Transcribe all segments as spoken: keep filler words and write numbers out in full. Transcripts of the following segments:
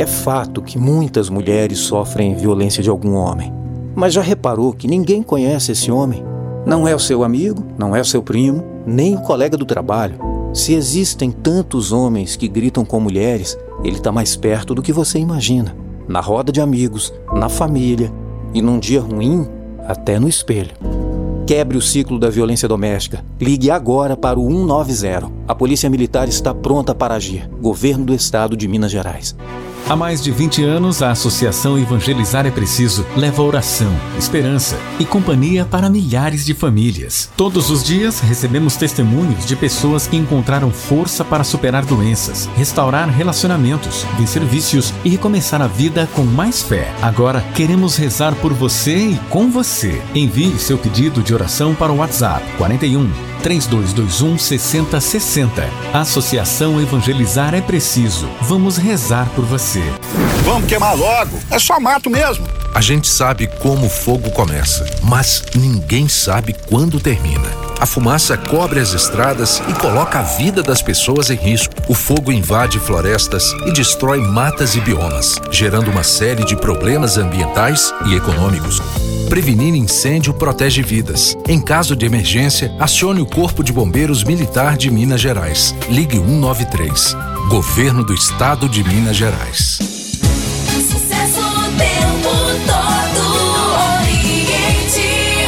É fato que muitas mulheres sofrem violência de algum homem. Mas já reparou que ninguém conhece esse homem? Não é o seu amigo, não é o seu primo, nem o colega do trabalho. Se existem tantos homens que gritam com mulheres, ele está mais perto do que você imagina. Na roda de amigos, na família e num dia ruim, até no espelho. Quebre o ciclo da violência doméstica. Ligue agora para o um nove zero. A Polícia Militar está pronta para agir. Governo do Estado de Minas Gerais. Há mais de vinte anos, a Associação Evangelizar é Preciso leva oração, esperança e companhia para milhares de famílias. Todos os dias recebemos testemunhos de pessoas que encontraram força para superar doenças, restaurar relacionamentos, vencer vícios e recomeçar a vida com mais fé. Agora, queremos rezar por você e com você. Envie seu pedido de oração para o WhatsApp quarenta e um, três dois dois um, sessenta sessenta. Associação Evangelizar é Preciso. Vamos rezar por você. Vamos queimar logo. É só mato mesmo. A gente sabe como o fogo começa, mas ninguém sabe quando termina. A fumaça cobre as estradas e coloca a vida das pessoas em risco. O fogo invade florestas e destrói matas e biomas, gerando uma série de problemas ambientais e econômicos. Prevenir incêndio protege vidas. Em caso de emergência, acione o Corpo de Bombeiros Militar de Minas Gerais. Ligue um nove três. Governo do Estado de Minas Gerais. Sucesso o tempo todo, Oriente.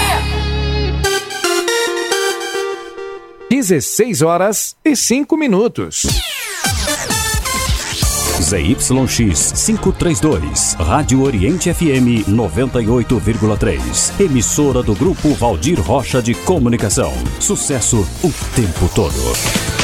dezesseis horas e cinco minutos. Z Y X quinhentos e trinta e dois, Rádio Oriente F M noventa e oito vírgula três, emissora do Grupo Valdir Rocha de Comunicação. Sucesso o tempo todo.